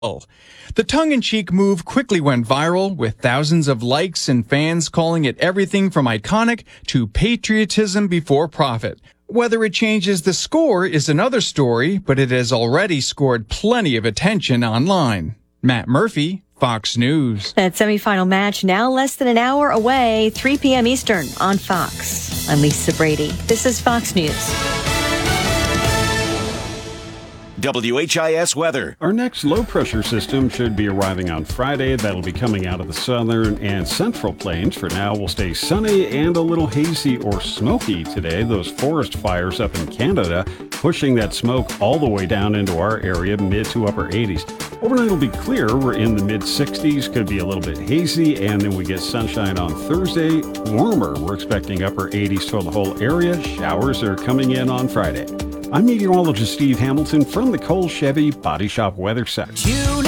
The tongue-in-cheek move quickly went viral, with thousands of likes and fans calling it everything from iconic to patriotism before profit. Whether it changes the score is another story, but it has already scored plenty of attention online. Matt Murphy, Fox News. That semifinal match now less than an hour away, 3 p.m. Eastern on Fox. I'm Lisa Brady. This is Fox News. WHIS weather. Our next low-pressure system should be arriving on Friday. That'll be coming out of the southern and central plains. For now, we'll stay sunny and a little hazy or smoky today. Those forest fires up in Canada pushing that smoke all the way down into our area, mid to upper 80s. Overnight will be clear. We're in the mid-60s, could be a little bit hazy, and then we get sunshine on Thursday. Warmer. We're expecting upper 80s for the whole area. Showers are coming in on Friday. I'm meteorologist Steve Hamilton from the Cole Chevy Body Shop Weather Center.